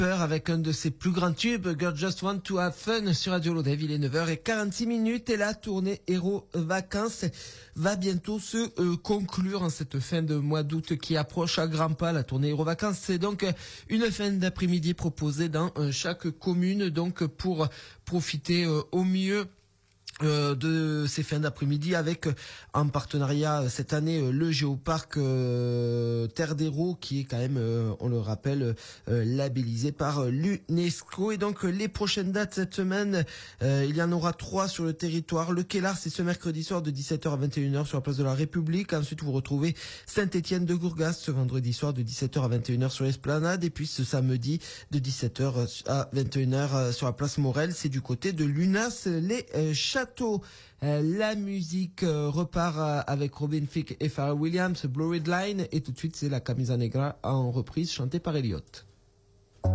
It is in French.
Skipper avec un de ses plus grands tubes, Girl Just Want to Have Fun sur Radio Lodève. Il est 9h46 et la tournée Héros Vacances va bientôt se conclure en cette fin de mois d'août qui approche à grands pas. La tournée Héros Vacances, c'est donc une fin d'après-midi proposée dans chaque commune, donc pour profiter au mieux de ces fins d'après-midi avec en partenariat cette année le Géoparc Terre d'Héros qui est quand même on le rappelle labellisé par l'UNESCO. Et donc les prochaines dates cette semaine, il y en aura 3 sur le territoire. Le Quai Lars, c'est ce mercredi soir de 17h à 21h sur la place de la République. Ensuite vous retrouvez Saint-Étienne de Gourgas ce vendredi soir de 17h à 21h sur l'Esplanade. Et puis ce samedi de 17h à 21h sur la place Morel, c'est du côté de l'UNAS les Châteaux. La musique repart avec Robin Thicke et Pharrell Williams, Blurred Line, et tout de suite c'est la Camisa Negra en reprise chantée par Elliott.